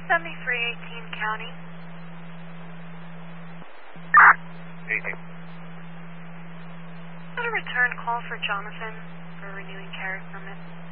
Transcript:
7318 County. 18. Got a return call for Jonathan for renewing carry permit.